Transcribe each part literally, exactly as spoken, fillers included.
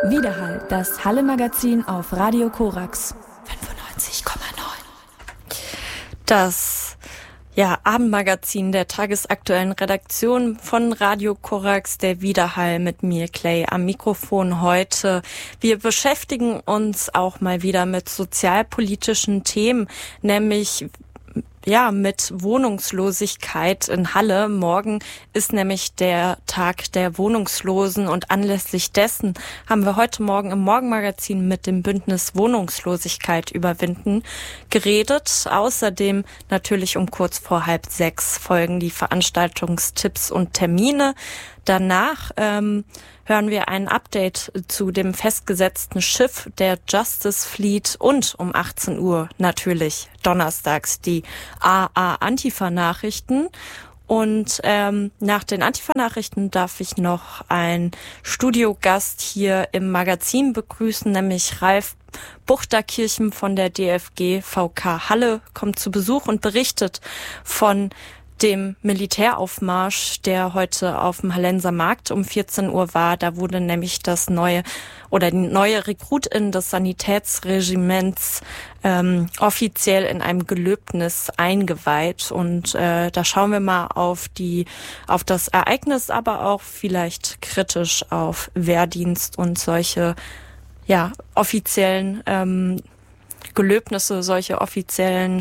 Widerhall, das Halle-Magazin auf Radio Korax fünfundneunzig Komma neun. Das ja, Abendmagazin der tagesaktuellen Redaktion von Radio Korax, der Widerhall mit mir, Clay, am Mikrofon heute. Wir beschäftigen uns auch mal wieder mit sozialpolitischen Themen, nämlich ja, mit Wohnungslosigkeit in Halle. Morgen ist nämlich der Tag der Wohnungslosen und anlässlich dessen haben wir heute Morgen im Morgenmagazin mit dem Bündnis Wohnungslosigkeit überwinden geredet. Außerdem natürlich um kurz vor halb sechs folgen die Veranstaltungstipps und Termine. Danach ähm, hören wir ein Update zu dem festgesetzten Schiff der Justice Fleet und um achtzehn Uhr natürlich donnerstags die A A-Antifa-Nachrichten. Und ähm, nach den Antifa-Nachrichten darf ich noch einen Studiogast hier im Magazin begrüßen, nämlich Ralf Buchterkirchen von der D F G V K Halle, kommt zu Besuch und berichtet von dem Militäraufmarsch, der heute auf dem Hallenser Markt um vierzehn Uhr war. Da wurde nämlich das neue oder die neue Rekrutin des Sanitätsregiments ähm, offiziell in einem Gelöbnis eingeweiht. Und äh, da schauen wir mal auf die auf das Ereignis, aber auch vielleicht kritisch auf Wehrdienst und solche ja offiziellen ähm, Gelöbnisse, solche offiziellen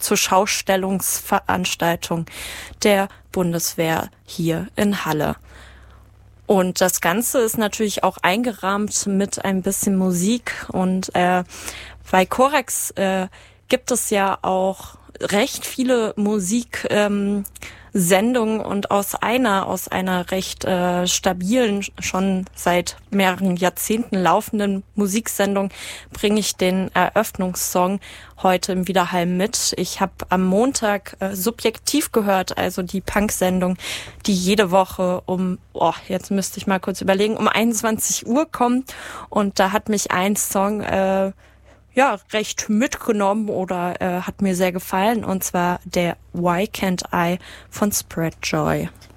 Zuschaustellungsveranstaltungen der Bundeswehr hier in Halle. Und das Ganze ist natürlich auch eingerahmt mit ein bisschen Musik. Und äh, bei Korax äh, gibt es ja auch recht viele Musik ähm, Sendungen und aus einer, aus einer recht äh, stabilen, schon seit mehreren Jahrzehnten laufenden Musiksendung bringe ich den Eröffnungssong heute im Widerhall mit. Ich habe am Montag äh, Subjektiv gehört, also die Punk-Sendung, die jede Woche um, oh, jetzt müsste ich mal kurz überlegen, um einundzwanzig Uhr kommt. Und da hat mich ein Song äh, ja, recht mitgenommen oder äh, hat mir sehr gefallen, und zwar der Why Can't I von Spread Joy.